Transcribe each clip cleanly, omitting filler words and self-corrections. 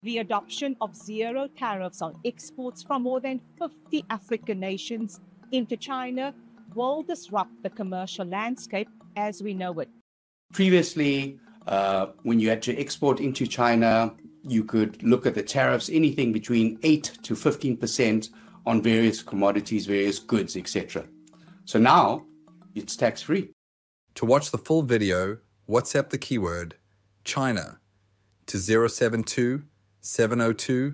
The adoption of zero tariffs on exports from more than 50 African nations into China will disrupt the commercial landscape as we know it. Previously, when you had to export into China, you could look at the tariffs, anything between 8 to 15% on various commodities, various goods, etc. So now it's tax-free. To watch the full video, WhatsApp the keyword China to 072 702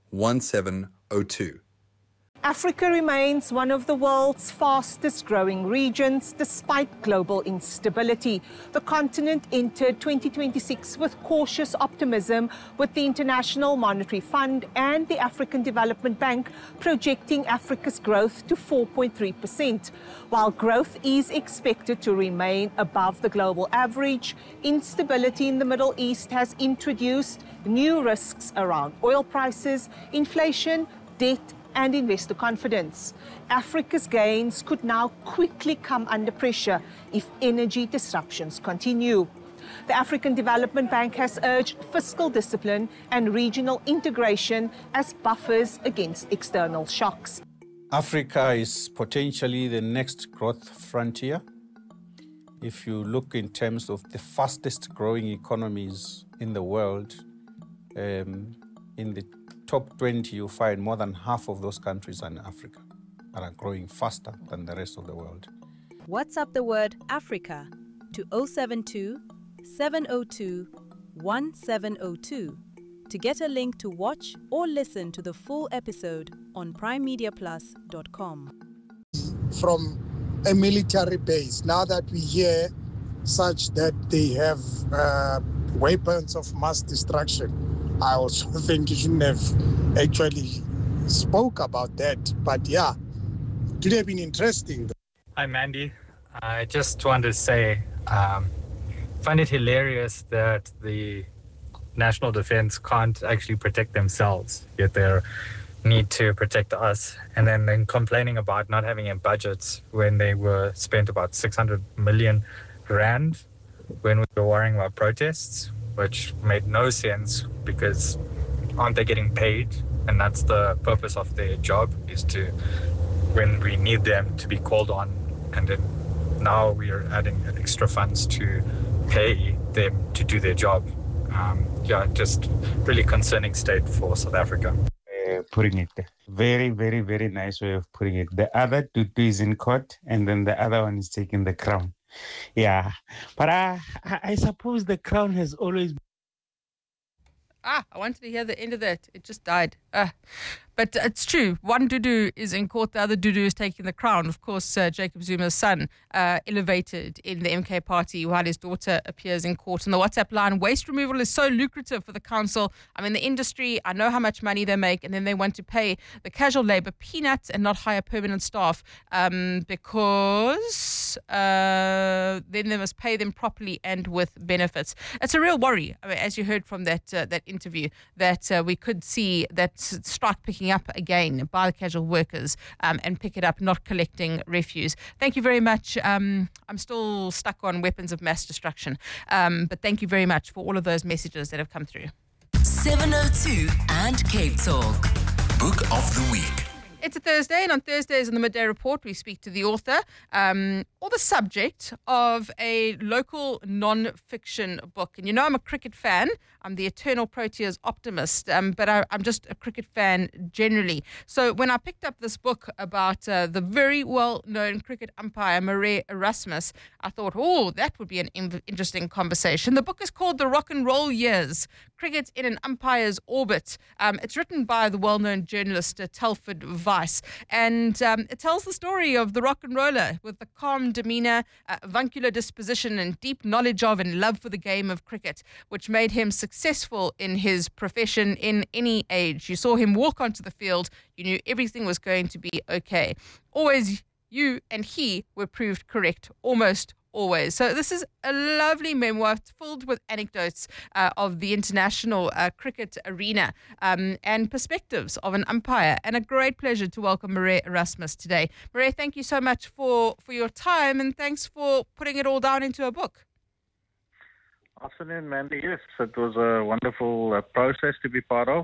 1702. Africa remains one of the world's fastest growing regions despite global instability. The continent entered 2026 with cautious optimism, with the International Monetary Fund and the African Development Bank projecting Africa's growth to 4.3%. While growth is expected to remain above the global average, instability in the Middle East has introduced new risks around oil prices, inflation, debt, and investor confidence. Africa's gains could now quickly come under pressure if energy disruptions continue. The African Development Bank has urged fiscal discipline and regional integration as buffers against external shocks. Africa is potentially the next growth frontier. If you look in terms of the fastest growing economies in the world, in the top 20, you find more than half of those countries are in Africa and are growing faster than the rest of the world. WhatsApp the word Africa to 072 702 1702 to get a link to watch or listen to the full episode on primemediaplus.com. From a military base, now that we hear such that they have weapons of mass destruction, I also think you shouldn't have actually spoke about that. But yeah, it would have been interesting. Hi, Mandy. I just wanted to say, find it hilarious that the National Defense can't actually protect themselves, yet they need to protect us. And then complaining about not having a budget when they were spent about 600 million rand when we were worrying about protests, which made no sense because aren't they getting paid? And that's the purpose of their job, is to, when we need them, to be called on. And then now we are adding extra funds to pay them to do their job. Just really concerning state for South Africa. Putting it there. Very, very, very nice way of putting it. The other Tutu is in court and then the other one is taking the crown. Yeah, but I suppose the crown has always... I wanted to hear the end of that. It just died. But it's true. One Dudu is in court. The other Dudu is taking the crown. Of course, Jacob Zuma's son, elevated in the MK party while his daughter appears in court. On the WhatsApp line, waste removal is so lucrative for the council. I'm in the industry. I know how much money they make. And then they want to pay the casual labor peanuts and not hire permanent staff because then they must pay them properly and with benefits. It's a real worry. I mean, as you heard from that interview, that we could see that strike picking up again by the casual workers and pick it up, not collecting refuse. Thank you very much. I'm still stuck on weapons of mass destruction. But thank you very much for all of those messages that have come through. 702 and Cape Talk. Book of the Week. It's a Thursday, and on Thursdays in the Midday Report, we speak to the author or the subject of a local non-fiction book. And you know I'm a cricket fan. I'm the eternal Proteas optimist, but I'm just a cricket fan generally. So when I picked up this book about the very well-known cricket umpire, Murray Erasmus, I thought, that would be an interesting conversation. The book is called The Rock and Roll Years, Cricket in an Umpire's Orbit. It's written by the well-known journalist Telford Weiss, and it tells the story of the rock and roller with the calm demeanour, avuncular disposition, and deep knowledge of and love for the game of cricket, which made him successful in his profession in any age. You saw him walk onto the field, you knew everything was going to be okay. Always you and he were proved correct, almost always. So this is a lovely memoir filled with anecdotes of the international cricket arena and perspectives of an umpire. And a great pleasure to welcome Murray Erasmus today. Murray, thank you so much for your time, and thanks for putting it all down into a book. Afternoon, Mandy. Yes, it was a wonderful process to be part of.